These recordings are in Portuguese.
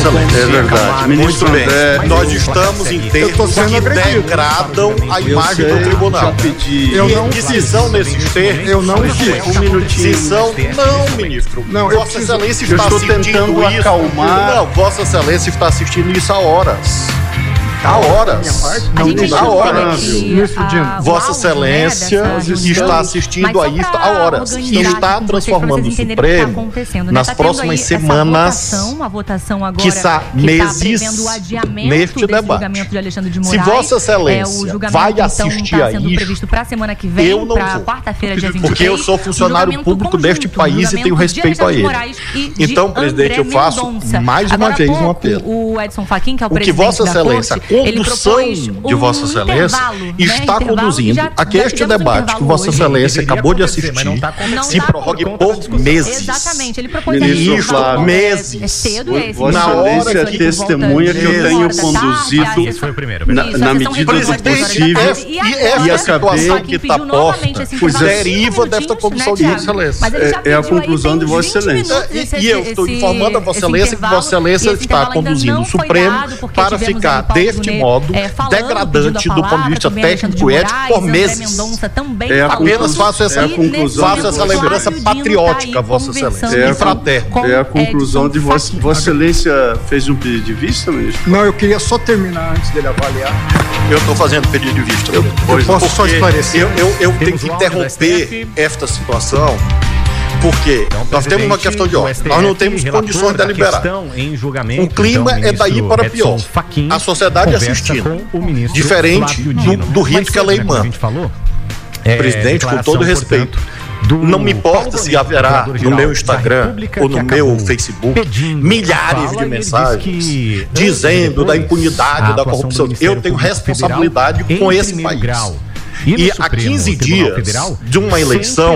Excelente. É verdade. Ministro Muito bem. André, Nós estamos em termos que degradam a imagem do tribunal. E se são nesses termos, eu não um minutinho. Se são, não, ministro. Não, Vossa Excelência está estou assistindo tentando isso. acalmar. Não, Vossa Excelência está assistindo isso há horas. Há horas. Vossa Excelência está assistindo a isso há horas. E está transformando o Supremo nas próximas semanas, quiçá meses, neste debate. Se Vossa Excelência vai assistir a isso, eu não vou. Porque eu sou funcionário público deste país e tenho respeito a ele. Então, presidente, eu faço mais uma vez um apelo. O que Vossa Excelência, condução de Vossa Excelência, está conduzindo a que este debate que Vossa Excelência acabou de assistir se prorrogue por meses. Exatamente, ele propôs Ministro, meses. Vossa Excelência é testemunha que eu tenho conduzido na medida do possível E a situação que está posta deriva desta condução de Vossa Excelência. É a conclusão de Vossa Excelência. E eu estou informando a Vossa Excelência que Vossa Excelência está conduzindo o Supremo para ficar deste modo degradante do ponto de vista técnico e ético por meses. Apenas faço essa lembrança patriótica, Vossa Excelência, e fraterna. É a conclusão de Vossa Excelência fez um pedido de vista, ministro? Não, eu queria só terminar antes dele avaliar. Eu estou fazendo pedido de vista. Eu posso só esclarecer. Eu tenho que interromper esta situação. Porque nós temos uma questão de ordem, nós não temos condições de deliberar. O clima é daí para pior. A sociedade assistindo, diferente do rito que a lei manda. Presidente, com todo respeito, não me importa se haverá no meu Instagram ou no meu Facebook milhares de mensagens dizendo da impunidade, da corrupção. Eu tenho responsabilidade com esse país. E há 15 dias de uma eleição,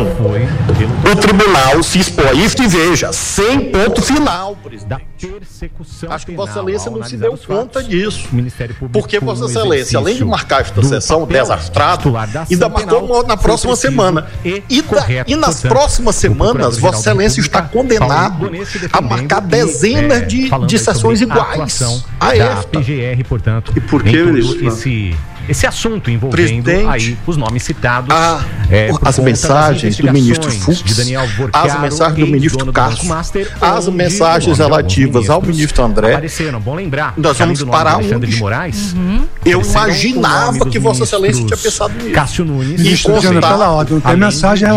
o tribunal se expõe a isso e veja, sem ponto final, presidente. Acho que Vossa Excelência não se deu conta disso. Porque Vossa Excelência, além de marcar esta sessão desastrada, ainda marcou na próxima semana. E nas próximas semanas, Vossa Excelência está condenado a marcar dezenas de sessões iguais a esta. E por que, ministro? Esse assunto envolvendo aí os nomes citados, as mensagens do ministro Fux, as mensagens do ministro Carlos, as mensagens relativas ao ministro André. Bom lembrar, nós vamos parar onde? Eu imaginava que Vossa Excelência tinha pensado nisso. Cássio Nunes. E pela ordem, não tem mensagem,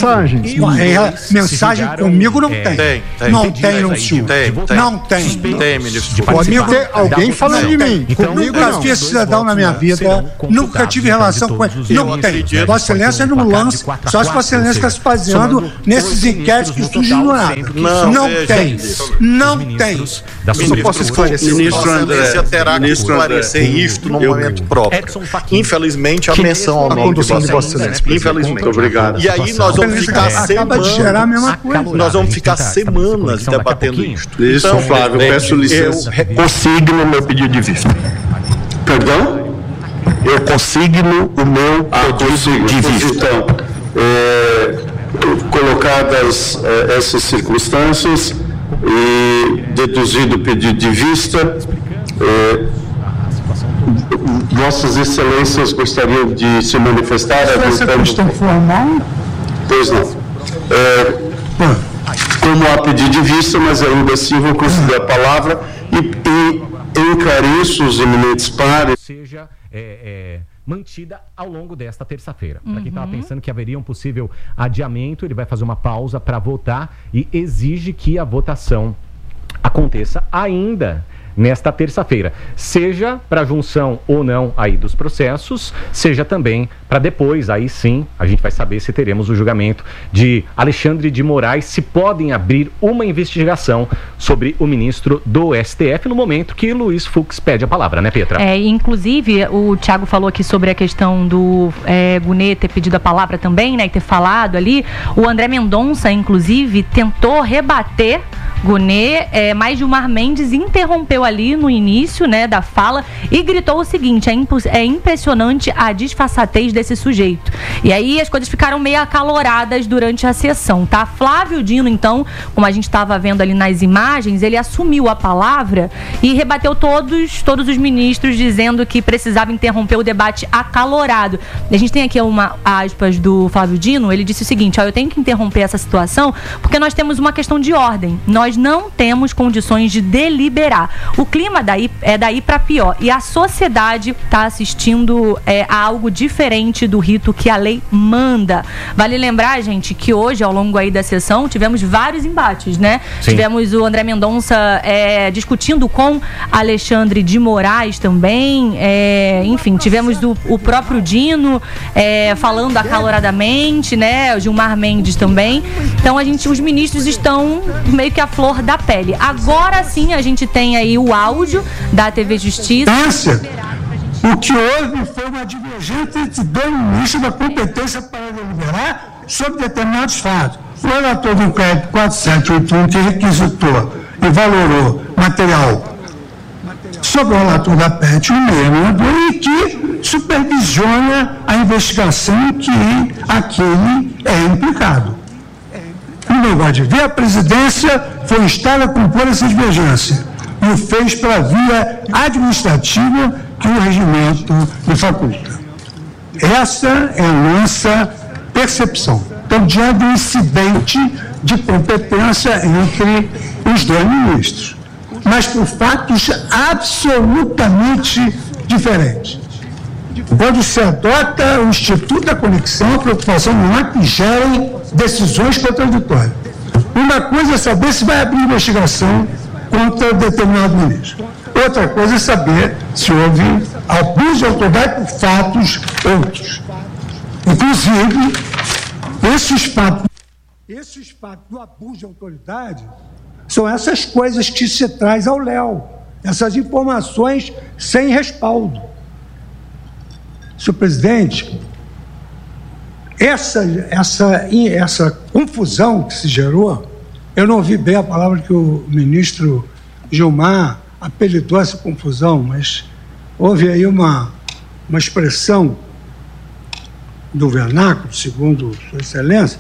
mensagem comigo não tem. Não tem no senhor. Não tem. Tem, ministro. Comigo tem alguém falando de mim. Comigo não. Nunca fiz cidadão na minha vida. Nunca tive relação com ele. Não tem. Vossa Excelência não lança. Só se Vossa Excelência está se baseando nesses inquéritos que surgem no nada. Não tem. Não tem. Eu posso esclarecer. Ministro André terá que esclarecer isto no momento próprio. Infelizmente, a menção ao nome de Vossa Excelência. Infelizmente. Muito obrigado. E aí nós vamos ficar semanas. Nós vamos ficar semanas debatendo isto. Isso, Flávio, eu peço licença. Eu consigno o meu pedido de vista. Perdão? Eu consigno o meu pedido de vista. Então, colocadas essas circunstâncias e deduzido o pedido de vista, Vossas Excelências gostariam de se manifestar? Essa questão formal? Pois não. Como há pedido de vista, mas ainda assim vou conceder a palavra e encareço os eminentes pares. Seja mantida ao longo desta terça-feira. Para quem estava pensando que haveria um possível adiamento, ele vai fazer uma pausa para votar e exige que a votação aconteça ainda nesta terça-feira, seja para junção ou não aí dos processos, seja também para depois, aí sim, a gente vai saber se teremos o julgamento de Alexandre de Moraes, se podem abrir uma investigação sobre o ministro do STF no momento que Luiz Fux pede a palavra, né, Petra? Inclusive, o Thiago falou aqui sobre a questão do Gunê ter pedido a palavra também, né, e ter falado ali. O André Mendonça, inclusive, tentou rebater Gonet, mas Gilmar Mendes interrompeu ali no início, né, da fala e gritou o seguinte: é impressionante a disfarçatez desse sujeito. E aí as coisas ficaram meio acaloradas durante a sessão, tá? Flávio Dino, então, como a gente estava vendo ali nas imagens, ele assumiu a palavra e rebateu todos os ministros, dizendo que precisava interromper o debate acalorado. A gente tem aqui uma aspas do Flávio Dino, ele disse o seguinte: eu tenho que interromper essa situação porque nós temos uma questão de ordem, nós não temos condições de deliberar. O clima daí para pior e a sociedade está assistindo a algo diferente do rito que a lei manda. Vale lembrar, gente, que hoje, ao longo aí da sessão, tivemos vários embates, né? Sim. Tivemos o André Mendonça discutindo com Alexandre de Moraes também, enfim, tivemos o próprio Dino falando acaloradamente, né? O Gilmar Mendes também. Então os ministros estão meio que à flor da pele. Agora sim a gente tem aí o áudio da TV Justiça. O que houve foi uma divergência entre dois ministros da competência para deliberar sobre determinados fatos. O relator do inquérito 4781, que requisitou e valorou material sobre o relator da PET, o mesmo, e que supervisiona a investigação em que aquele é implicado. No negócio de ver, a presidência foi instada a compor essa divergência e o fez pela via administrativa que o regimento lhe faculta. Essa é a nossa percepção. Então, diante do incidente de competência entre os dois ministros, mas por fatos absolutamente diferentes. Quando se adota o Instituto da Conexão, a preocupação não é que gerem decisões contraditórias. Uma coisa é saber se vai abrir investigação contra determinado ministro. Outra coisa é saber se houve abuso de autoridade por fatos outros. Inclusive, esses fatos do abuso de autoridade são essas coisas que se traz ao Léo, essas informações sem respaldo. Senhor presidente, essa confusão que se gerou, eu não ouvi bem a palavra que o ministro Gilmar apelidou essa confusão, mas houve aí uma expressão do vernáculo, segundo Sua Excelência.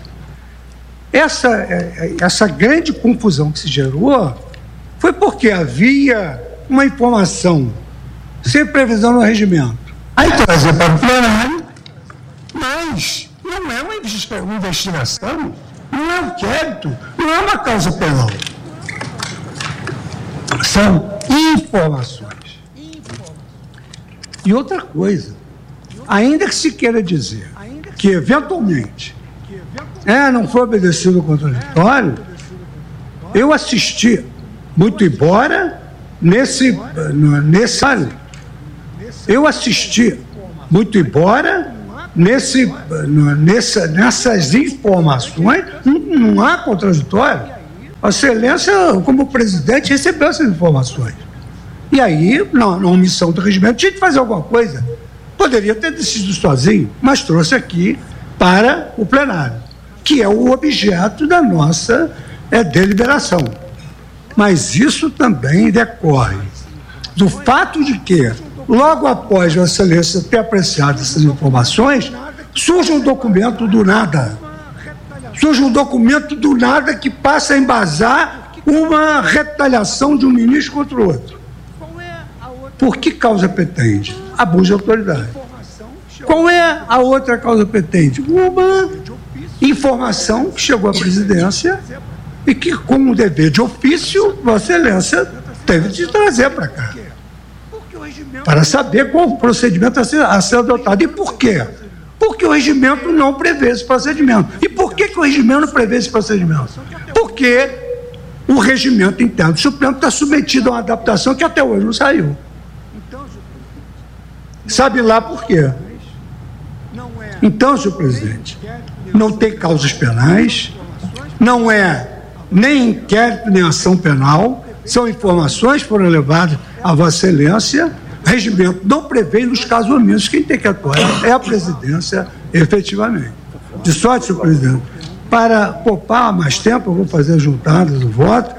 Essa grande confusão que se gerou foi porque havia uma informação sem previsão no regimento. Aí trazer para o plenário, mas não é uma investigação, não é um inquérito, não é uma causa penal. São informações. E outra coisa, ainda que se queira dizer que eventualmente não foi obedecido o contraditório, eu assisti, muito embora nessas informações não há contraditório. A Excelência, como presidente, recebeu essas informações. E aí, na omissão do regimento, tinha que fazer alguma coisa. Poderia ter decidido sozinho, mas trouxe aqui para o plenário, que é o objeto da nossa deliberação. Mas isso também decorre do fato de que, logo após a Excelência ter apreciado essas informações, surge um documento do nada. Surge um documento do nada que passa a embasar uma retaliação de um ministro contra o outro. Por que causa petente? Abuso de autoridade. Qual é a outra causa petente? Uma informação que chegou à presidência e que, com um dever de ofício, Vossa Excelência teve de trazer para cá, para saber qual o procedimento a ser adotado. E por quê? Porque o regimento não prevê esse procedimento. E por que o regimento não prevê esse procedimento? Porque o regimento interno do Supremo está submetido a uma adaptação que até hoje não saiu. Sabe lá por quê? Então, senhor presidente, não tem causas penais, não é nem inquérito nem ação penal, são informações que foram levadas a Vossa Excelência. O regimento não prevê nos casos omissos, quem tem que atuar é a presidência, efetivamente. De sorte, senhor presidente, para poupar mais tempo, eu vou fazer as juntadas do voto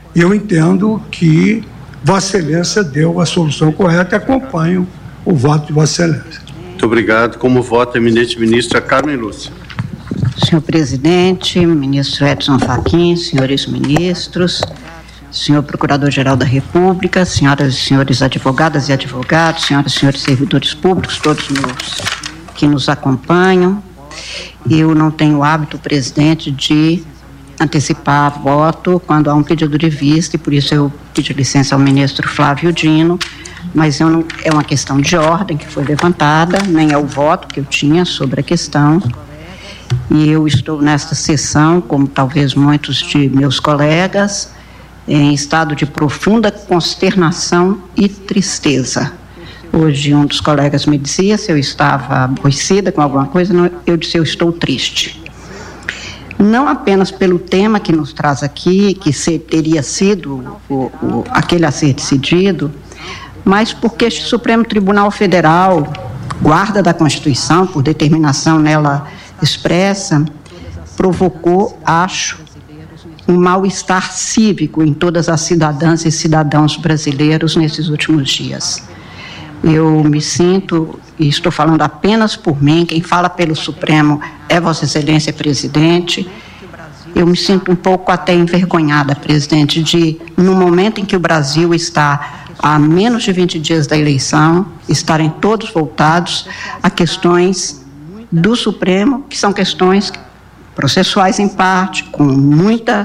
eu entendo que Vossa Excelência deu a solução correta e acompanho o voto de Vossa Excelência. Muito obrigado. Como voto, eminente ministra Carmen Lúcia. Senhor presidente, ministro Edson Fachin, senhores ministros, senhor procurador-geral da República, senhoras e senhores advogadas e advogados, senhoras e senhores servidores públicos, todos que nos acompanham. Eu não tenho hábito, presidente, de antecipar voto quando há um pedido de vista, e por isso eu pedi licença ao ministro Flávio Dino, mas é uma questão de ordem que foi levantada, nem é o voto que eu tinha sobre a questão, e eu estou nesta sessão, como talvez muitos de meus colegas, em estado de profunda consternação e tristeza. Hoje um dos colegas me dizia se eu estava aborrecida com alguma coisa, eu disse eu estou triste. Não apenas pelo tema que nos traz aqui, que teria sido aquele a ser decidido, mas porque este Supremo Tribunal Federal, guarda da Constituição, por determinação nela expressa, provocou, acho, um mal-estar cívico em todas as cidadãs e cidadãos brasileiros nesses últimos dias. Eu me sinto, e estou falando apenas por mim, quem fala pelo Supremo é Vossa Excelência Presidente, eu me sinto um pouco até envergonhada, presidente, de, no momento em que o Brasil está a menos de 20 dias da eleição, estarem todos voltados a questões do Supremo, que são questões processuais em parte, com muita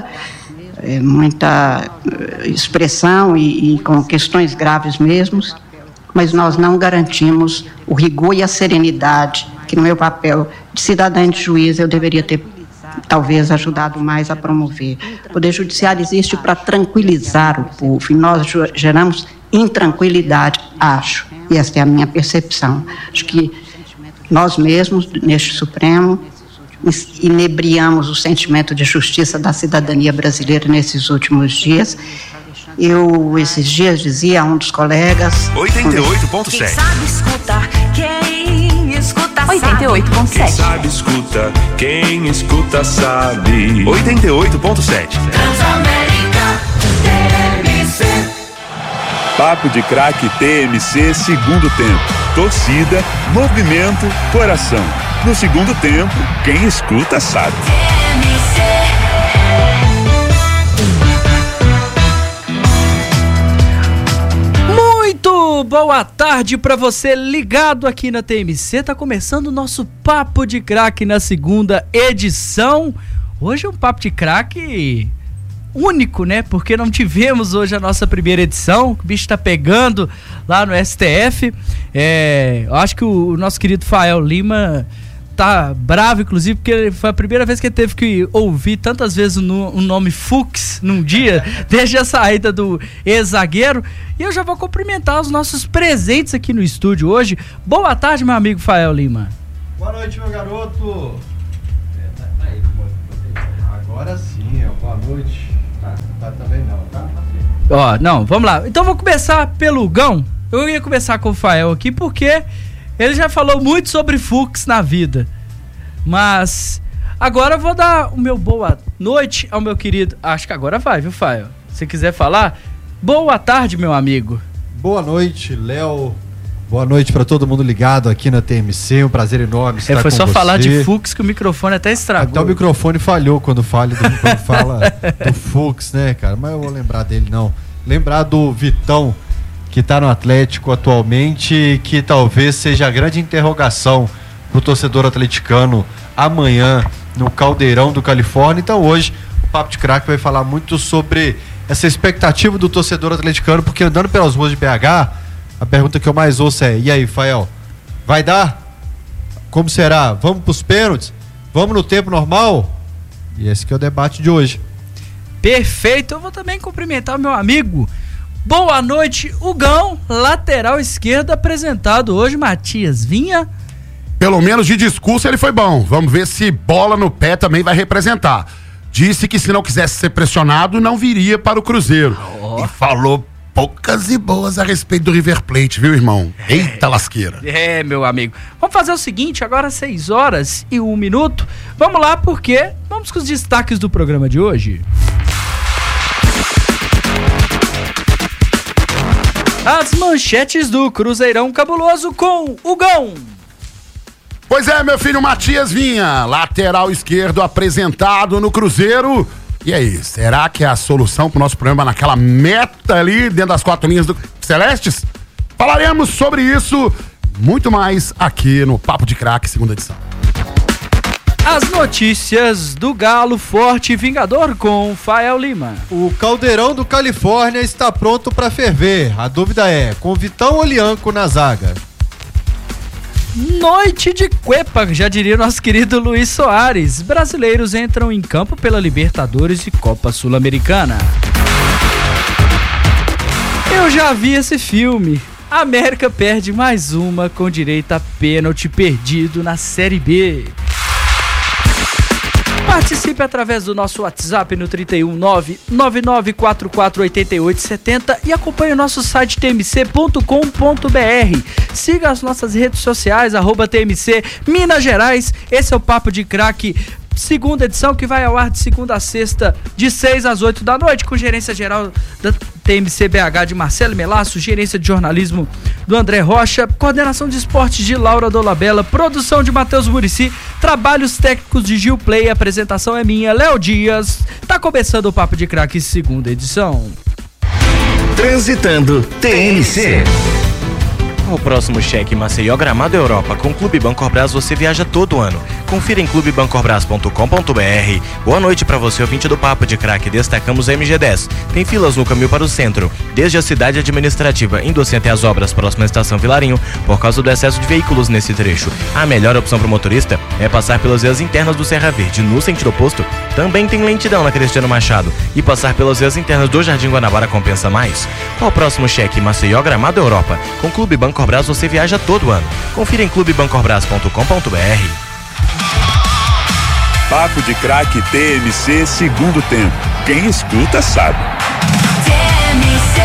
expressão e com questões graves mesmo, mas nós não garantimos o rigor e a serenidade que no meu papel de cidadã e de juiz eu deveria ter talvez ajudado mais a promover. O Poder Judiciário existe para tranquilizar o povo, e nós geramos intranquilidade, acho, e esta é a minha percepção. Acho que nós mesmos, neste Supremo, inebriamos o sentimento de justiça da cidadania brasileira nesses últimos dias. Eu, esses dias, dizia a um dos colegas... 88.7. Quem sabe escutar, quem escuta sabe. 88.7. Quem sabe escuta, quem escuta sabe. 88.7. Transamérica, TMC. Papo de Craque TMC, segundo tempo. Torcida, movimento, coração. No segundo tempo, quem escuta sabe. Muito boa tarde para você ligado aqui na TMC. Tá começando o nosso Papo de Craque na segunda edição. Hoje é um Papo de Craque único, né? Porque não tivemos hoje a nossa primeira edição. O bicho tá pegando lá no STF. Eu acho que o nosso querido Fael Lima tá bravo, inclusive, porque foi a primeira vez que ele teve que ouvir tantas vezes o nome Fux num dia, desde a saída do ex-zagueiro. E eu já vou cumprimentar os nossos presentes aqui no estúdio hoje. Boa tarde, meu amigo Fael Lima. Boa noite, meu garoto. Agora sim, boa noite. Tá também não, tá? Ó, não, vamos lá. Então vou começar pelo Gão. Eu ia começar com o Fael aqui, porque ele já falou muito sobre Fux na vida. Mas agora eu vou dar o meu boa noite ao meu querido... Acho que agora vai, viu, Fael? Se quiser falar, boa tarde, meu amigo. Boa noite, Léo. Boa noite para todo mundo ligado aqui na TMC. Um prazer enorme estar com você. Foi só falar de Fux que o microfone até estragou. Até o microfone falhou quando fala do Fux, né, cara? Mas eu vou lembrar dele, não. Lembrar do Vitão, que está no Atlético atualmente, que talvez seja a grande interrogação para o torcedor atleticano amanhã no Caldeirão do Califórnia. Então hoje o Papo de Craque vai falar muito sobre essa expectativa do torcedor atleticano, porque andando pelas ruas de BH, a pergunta que eu mais ouço é: e aí, Fael, vai dar? Como será? Vamos para os pênaltis? Vamos no tempo normal? E esse que é o debate de hoje. Perfeito, eu vou também cumprimentar o meu amigo. Boa noite, Hugão, lateral esquerdo, apresentado hoje, Matias Vinha. Pelo menos de discurso ele foi bom. Vamos ver se bola no pé também vai representar. Disse que se não quisesse ser pressionado, não viria para o Cruzeiro. E falou poucas e boas a respeito do River Plate, viu, irmão? Eita lasqueira. Meu amigo. Vamos fazer o seguinte, agora 6h01. Vamos lá, porque vamos com os destaques do programa de hoje. As manchetes do Cruzeirão Cabuloso com o Gão. Pois é, meu filho Matias Vinha, lateral esquerdo apresentado no Cruzeiro. E aí, será que é a solução pro nosso problema naquela meta ali, dentro das 4 linhas do Celestes? Falaremos sobre isso, muito mais aqui no Papo de Craque, segunda edição. As notícias do Galo Forte e Vingador com Fael Lima. O caldeirão do Califórnia está pronto para ferver. A dúvida é, com Vitão ou Lianco na zaga? Noite de Cuepa, já diria nosso querido Luiz Soares. Brasileiros entram em campo pela Libertadores e Copa Sul-Americana. Eu já vi esse filme. A América perde mais uma com direito a pênalti perdido na Série B. Participe através do nosso WhatsApp no 319-9944-8870 e acompanhe o nosso site tmc.com.br. Siga as nossas redes sociais, @TMC Minas Gerais. Esse é o Papo de Craque, segunda edição, que vai ao ar de segunda a sexta, de 6 às 8 da noite, com gerência geral da TMC BH de Marcelo Melasso, gerência de jornalismo do André Rocha, coordenação de esportes de Laura Dolabella, produção de Matheus Muricy, trabalhos técnicos de Gil Play, apresentação é minha, Léo Dias. Tá começando o Papo de Craque, segunda edição. Transitando TMC. O próximo cheque Maceió Gramado Europa com Clube Bancorbras você viaja todo ano. Confira em clubebancorbras.com.br. Boa noite para você, ouvinte do Papo de Craque. Destacamos a MG10. Tem filas no caminho para o centro, desde a cidade administrativa, indo-se até as obras próxima à estação Vilarinho, por causa do excesso de veículos nesse trecho. A melhor opção para o motorista é passar pelas vias internas do Serra Verde. No sentido oposto, também tem lentidão na Cristiano Machado. E passar pelas vias internas do Jardim Guanabara compensa mais. Qual o próximo cheque Maceió Gramado Europa? Com Clube Bancorbras você viaja todo ano. Confira em clubebancorbras.com.br. Papo de Craque TMC, segundo tempo. Quem escuta sabe. TMC.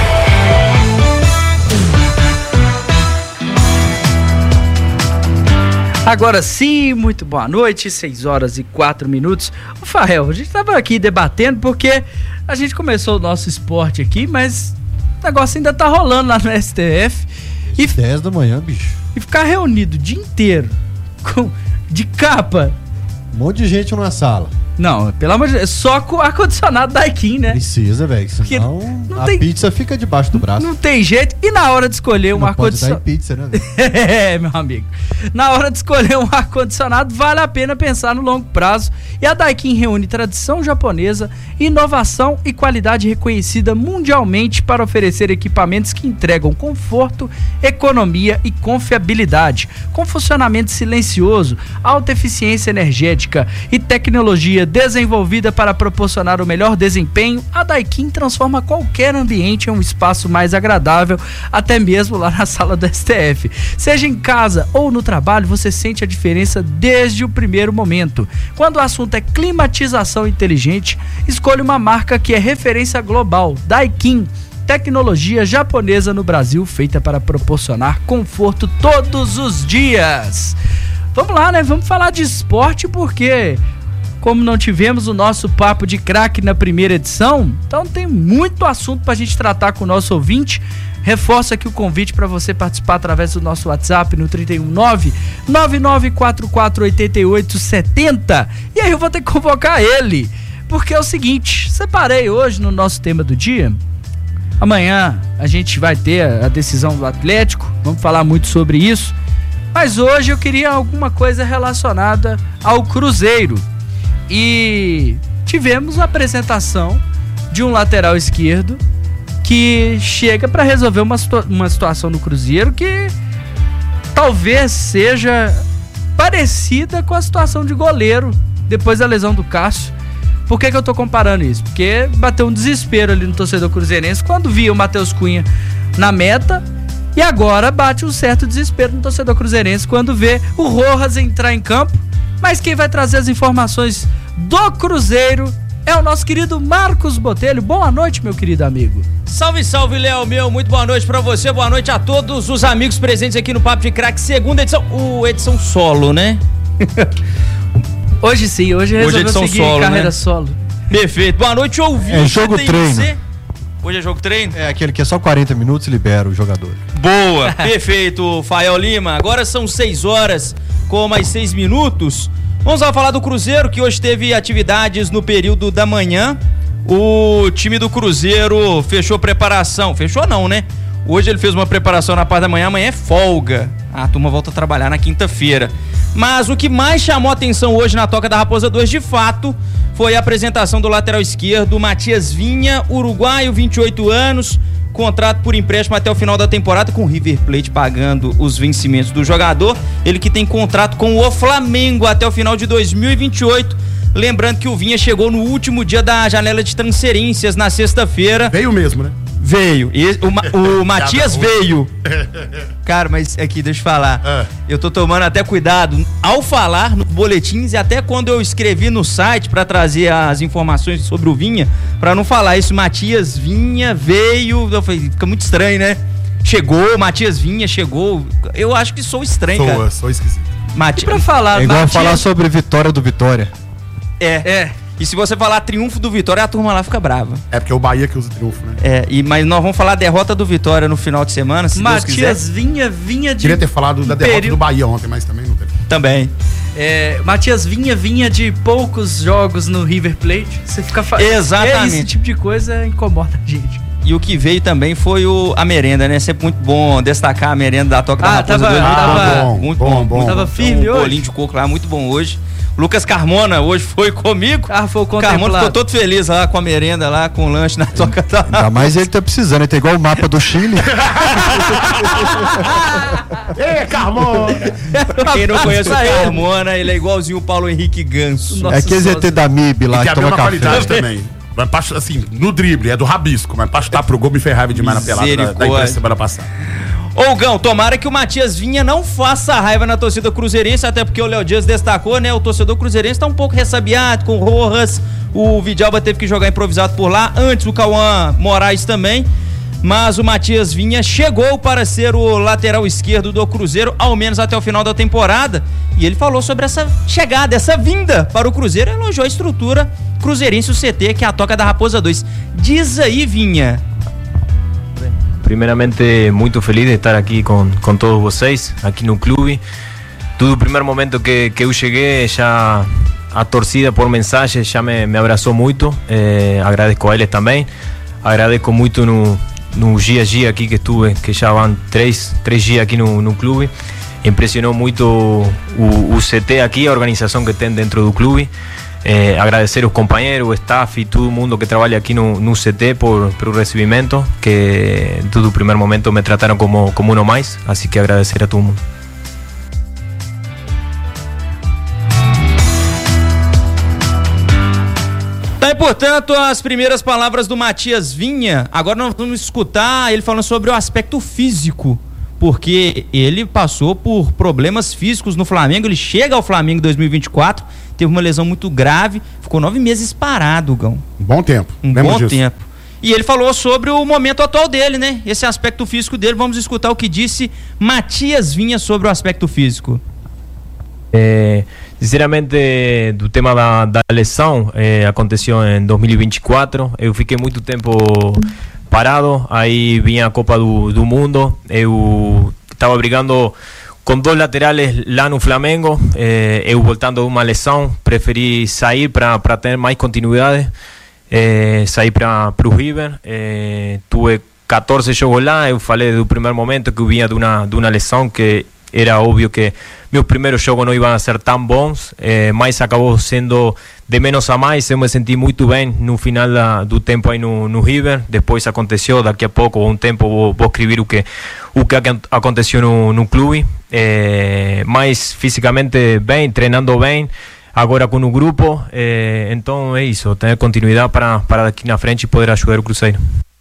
Agora sim, muito boa noite, 6h04. O Fael, a gente tava aqui debatendo porque a gente começou o nosso esporte aqui, mas o negócio ainda tá rolando lá no STF. 10 da manhã, bicho. E ficar reunido o dia inteiro de capa. Um monte de gente numa sala. Não, pelo amor de Deus, só com o ar-condicionado Daikin, né? Precisa, velho, senão pizza fica debaixo do braço. Não tem jeito. E na hora de escolher um ar-condicionado... Pode dar pizza, né, velho? É, meu amigo. Na hora de escolher um ar-condicionado, vale a pena pensar no longo prazo. E a Daikin reúne tradição japonesa, inovação e qualidade reconhecida mundialmente para oferecer equipamentos que entregam conforto, economia e confiabilidade, com funcionamento silencioso, alta eficiência energética e tecnologia desenvolvida para proporcionar o melhor desempenho. A Daikin transforma qualquer ambiente em um espaço mais agradável, até mesmo lá na sala do STF. Seja em casa ou no trabalho, você sente a diferença desde o primeiro momento. Quando o assunto é climatização inteligente, escolha uma marca que é referência global. Daikin, tecnologia japonesa no Brasil, feita para proporcionar conforto todos os dias. Vamos lá, né? Vamos falar de esporte, porque como não tivemos o nosso Papo de Craque na primeira edição, então tem muito assunto pra gente tratar com o nosso ouvinte. Reforço aqui o convite para você participar através do nosso WhatsApp no 319-9944-8870. E aí eu vou ter que convocar ele, porque é o seguinte, separei hoje no nosso tema do dia. Amanhã a gente vai ter a decisão do Atlético, vamos falar muito sobre isso. Mas hoje eu queria alguma coisa relacionada ao Cruzeiro. E tivemos a apresentação de um lateral esquerdo que chega para resolver uma situação no Cruzeiro que talvez seja parecida com a situação de goleiro depois da lesão do Cássio. Por que eu tô comparando isso? Porque bateu um desespero ali no torcedor cruzeirense quando via o Matheus Cunha na meta, e agora bate um certo desespero no torcedor cruzeirense quando vê o Rojas entrar em campo. Mas quem vai trazer as informações do Cruzeiro é o nosso querido Marcos Botelho. Boa noite, meu querido amigo. Salve, salve, Léo, meu. Muito boa noite pra você. Boa noite a todos os amigos presentes aqui no Papo de Craque, segunda edição. Edição solo, né? Hoje sim, hoje resolveu seguir solo, carreira, né? Solo. Perfeito. Boa noite, ouvinte. É jogo treino. Hoje é jogo treino? É aquele que é só 40 minutos e libera o jogador. Boa, perfeito, Fael Lima. Agora são 6 horas com mais 6 minutos. Vamos lá falar do Cruzeiro, que hoje teve atividades no período da manhã. O time do Cruzeiro fechou preparação. Fechou não, né? Hoje ele fez uma preparação na parte da manhã, amanhã é folga. A turma volta a trabalhar na quinta-feira. Mas o que mais chamou a atenção hoje na Toca da Raposa 2, de fato, foi a apresentação do lateral esquerdo, Matias Vinha, uruguaio, 28 anos, contrato por empréstimo até o final da temporada, com o River Plate pagando os vencimentos do jogador. Ele que tem contrato com o Flamengo até o final de 2028. Lembrando que o Vinha chegou no último dia da janela de transferências, na sexta-feira. Veio mesmo, né? Veio. O Matias veio. Cara, mas aqui, deixa eu falar. Eu tô tomando até cuidado ao falar nos boletins e até quando eu escrevi no site pra trazer as informações sobre o Vinha, pra não falar isso, Matias Vinha veio. Eu falei, fica muito estranho, né? Chegou, Matias Vinha chegou. Eu acho que sou estranho, cara. Sou esquisito. E pra falar, é igual Matias... falar sobre vitória do Vitória. E se você falar triunfo do Vitória, a turma lá fica brava. É porque é o Bahia que usa triunfo, né? Mas nós vamos falar derrota do Vitória no final de semana, se Deus quiser. Matias vinha de... Queria ter falado da derrota do Bahia ontem, mas também não teve. Também. Matias vinha de poucos jogos no River Plate. Você fica Exatamente. Esse tipo de coisa incomoda a gente. E o que veio também foi a merenda, né? Sempre muito bom destacar a merenda da Toca da Raposa. Muito bom. Tava firme hoje. Bolinho de coco lá, muito bom hoje. Lucas Carmona hoje foi comigo. Foi o Carmona ficou todo feliz lá com a merenda, lá com o lanche na Toca da Raposa. Ainda mais ele tá precisando, ele tá igual o mapa do Chile. Ei, Carmona! Quem não conhece o Carmona, ele é igualzinho o Paulo Henrique Ganso. É aquele ZT da MIB lá, que toma café. Qualidade também. Mas assim, no drible, é do rabisco, mas pra chutar pro gol me ferrava demais na pelada da imprensa semana passada. Ô Gão, tomara que o Matias Vinha não faça raiva na torcida cruzeirense, até porque o Léo Dias destacou, né? O torcedor cruzeirense tá um pouco ressabiado com o Rojas, o Vidalba teve que jogar improvisado por lá, antes o Cauã Moraes também, mas o Matias Vinha chegou para ser o lateral esquerdo do Cruzeiro, ao menos até o final da temporada, e ele falou sobre essa chegada, essa vinda para o Cruzeiro, elogiou a estrutura cruzeirense, o CT, que é a Toca da Raposa 2. Diz aí, Vinha. Primeiramente, muito feliz de estar aqui com todos vocês, aqui no clube. Desde o primeiro momento que eu cheguei, já a torcida por mensagem já me abraçou muito. Agradeço a eles também. Agradeço muito no dia a dia aqui que estuve, que já vão três dias aqui no clube. Impressionou muito o CT aqui, a organização que tem dentro do clube. Agradecer os companheiros, o staff e todo mundo que trabalha aqui no CT por o recebimento, que desde o primeiro momento me trataram como uno mais, assim que agradecer a todo mundo. Tá aí, portanto, as primeiras palavras do Matias Vinha. Agora nós vamos escutar ele falando sobre o aspecto físico, porque ele passou por problemas físicos no Flamengo, ele chega ao Flamengo em 2024, teve uma lesão muito grave, ficou 9 meses parado, Gão. Um bom tempo. Tempo. E ele falou sobre o momento atual dele, né? Esse aspecto físico dele. Vamos escutar o que disse Matias Vinha sobre o aspecto físico. Sinceramente, do tema da lesão, aconteceu em 2024. Eu fiquei muito tempo parado, aí vinha a Copa do Mundo, eu estava brigando com 2 laterais lá no Flamengo, eu voltando de uma lesão, preferi sair para ter mais continuidade, sair para o River, tuve 14 jogos lá, eu falei do primeiro momento que eu vinha de uma lesão que era óbvio que meus primeiros jogos não iam ser tão bons, mas acabou sendo de menos a mais. Eu me senti muito bem no final do tempo aí no River. Depois aconteceu, daqui a pouco, um tempo, vou escrever o que aconteceu no clube, mas fisicamente bem, treinando bem, agora com o grupo, então é isso, ter continuidade para daqui na frente poder ajudar o Cruzeiro.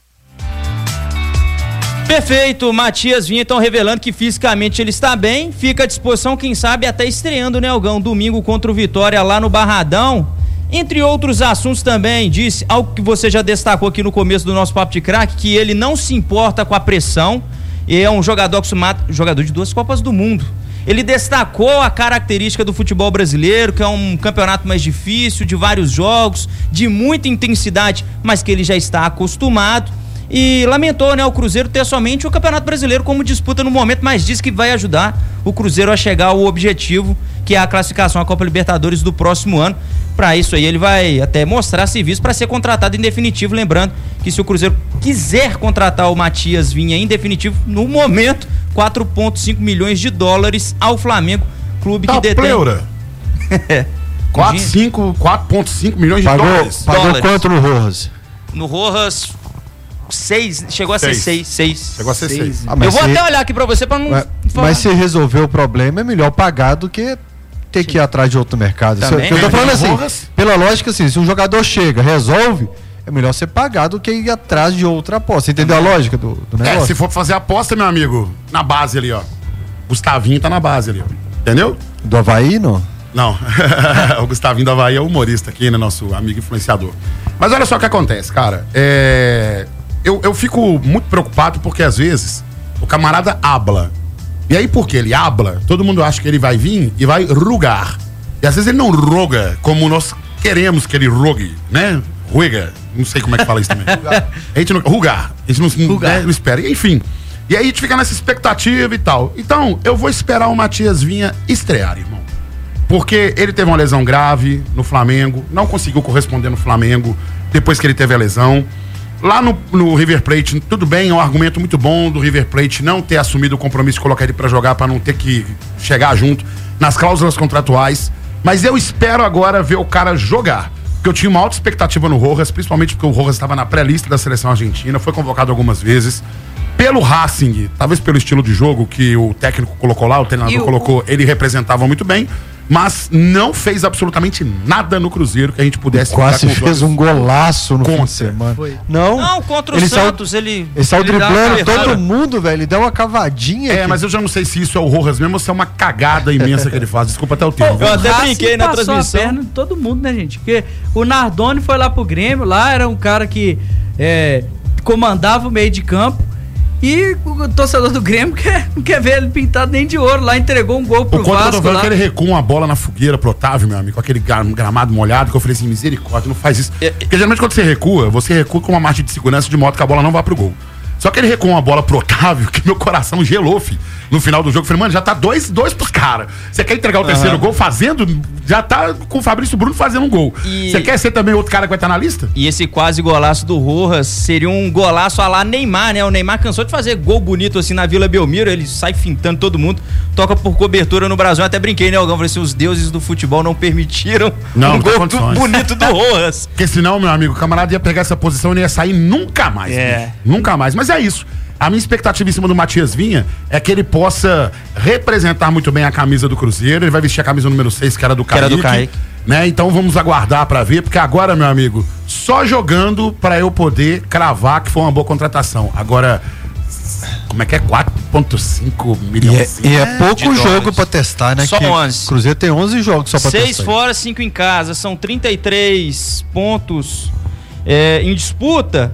Perfeito, Matias Vinha então revelando que fisicamente ele está bem, fica à disposição, quem sabe até estreando, né, Algão, domingo contra o Vitória lá no Barradão. Entre outros assuntos também, disse algo que você já destacou aqui no começo do nosso Papo de Craque, que ele não se importa com a pressão, é um jogador acostumado, jogador de 2 Copas do Mundo. Ele destacou a característica do futebol brasileiro, que é um campeonato mais difícil, de vários jogos, de muita intensidade, mas que ele já está acostumado. e lamentou, né, o Cruzeiro ter somente o Campeonato Brasileiro como disputa no momento, mas disse que vai ajudar o Cruzeiro a chegar ao objetivo, que é a classificação à Copa Libertadores do próximo ano. Para isso aí ele vai até mostrar serviço para ser contratado em definitivo, lembrando que se o Cruzeiro quiser contratar o Matias Vinha em definitivo, no momento, 4,5 milhões de dólares ao Flamengo, clube que detém... Pleura. 4,5 milhões de dólares. Pagou quanto no Rojas? No Rojas, 6, chegou a ser 6. Chegou a ser 6. Eu vou até olhar aqui pra você pra não... Mas se resolver o problema, é melhor pagar do que ter que ir atrás de outro mercado. Eu tô falando assim, pela lógica assim, se um jogador chega, resolve, é melhor você pagar do que ir atrás de outra aposta. Você entendeu a lógica do negócio? Se for fazer aposta, meu amigo, na base ali, ó. Gustavinho tá na base ali, ó. Entendeu? Do Avaí, não? Não. O Gustavinho do Avaí é humorista aqui, né? Nosso amigo influenciador. Mas olha só o que acontece, cara. Eu fico muito preocupado porque às vezes o camarada habla. E aí, porque ele habla, todo mundo acha que ele vai vir e vai rugar. E às vezes ele não roga como nós queremos que ele rogue, né? Ruga. Não sei como é que fala isso também. A gente não... Rugar. A gente não espera. Enfim. E aí a gente fica nessa expectativa e tal. Então, eu vou esperar o Matias Vinha estrear, irmão. Porque ele teve uma lesão grave no Flamengo, não conseguiu corresponder no Flamengo depois que ele teve a lesão. Lá no River Plate, tudo bem, é um argumento muito bom do River Plate não ter assumido o compromisso de colocar ele pra jogar, pra não ter que chegar junto nas cláusulas contratuais. Mas eu espero agora ver o cara jogar. Porque eu tinha uma alta expectativa no Rojas, principalmente porque o Rojas estava na pré-lista da seleção argentina, foi convocado algumas vezes. Pelo Racing, talvez pelo estilo de jogo que o técnico colocou lá, o treinador colocou, ele representava muito bem. Mas não fez absolutamente nada no Cruzeiro que a gente pudesse... Quase fez um golaço no fim de semana. Não, contra o Santos, ele saiu driblando todo mundo, velho. Ele deu uma cavadinha. Mas eu já não sei se isso é o Rojas mesmo ou se é uma cagada imensa que ele faz. Desculpa até o termo. Eu até brinquei na transmissão. A perna de todo mundo, né, gente? Porque o Nardoni foi lá pro Grêmio, lá era um cara que comandava o meio de campo. E o torcedor do Grêmio não quer ver ele pintado nem de ouro. Lá entregou um gol pro Vasco. Quando ele recua uma bola na fogueira pro Otávio, meu amigo, com aquele gramado molhado, que eu falei assim, misericórdia, não faz isso. Porque geralmente quando você recua com uma margem de segurança de modo que a bola não vá pro gol. Só que ele recuou uma bola pro Otávio, que meu coração gelou, filho. No final do jogo, eu falei, mano, já tá 2 pros caras. Você quer entregar o terceiro gol fazendo? Já tá com o Fabrício Bruno fazendo um gol. Você quer ser também outro cara que vai estar na lista? E esse quase golaço do Rojas seria um golaço a lá Neymar, né? O Neymar cansou de fazer gol bonito assim na Vila Belmiro, ele sai fintando todo mundo, toca por cobertura no Brasil. Eu até brinquei, né, Algão? Falei assim, os deuses do futebol não permitiram um gol bonito do Rojas. Porque senão, meu amigo, o camarada ia pegar essa posição e não ia sair nunca mais. Nunca mais. Mas é isso. A minha expectativa em cima do Matias Vinha é que ele possa representar muito bem a camisa do Cruzeiro. Ele vai vestir a camisa número 6, que era do Kaique. Né? Então vamos aguardar pra ver, porque agora, meu amigo, só jogando pra eu poder cravar que foi uma boa contratação. Agora, como é que é? 4,5 milhões. E é pouco jogo pra testar, né? Só 11. O Cruzeiro tem 11 jogos só pra testar. 6 fora, 5 em casa. São 33 pontos em disputa.